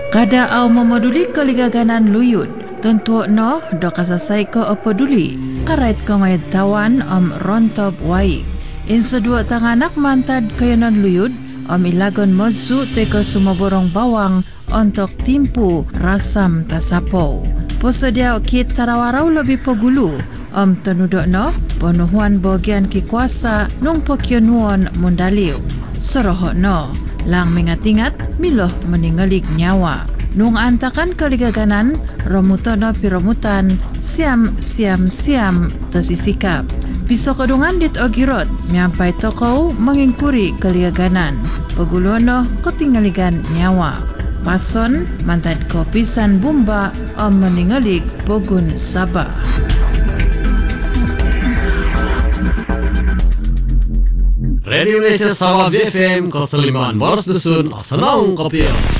Kada au memaduli keligaganan luyut, tentu no do kasasai ko peduli, karait ko ngayad tawan rontob waik. Inso dua tanganak mantad kayanan luyut, ilagon mozu teko sumaborong bawang untuk timpu rasam tasapo. Posedia kit tarawarau lebih pegulu, tenudok no, penuhuan bagian ki kuasa nung pokyonuan mundaliu. Sorohok no, lang mengat-ingat miloh meningalik nyawa. Nung antakan keligaganan, romutono piromutan, siam tesisikap. Piso kedungan dit ogirot, miampai tokau mengingkuri keligaganan. Pegulono ketinggaligan nyawa. Pason mantad kopisan bumba meningalik pogun Sabah. Radio Malaysia Sabah BFM 05 Moros Dusun Senang Kopi.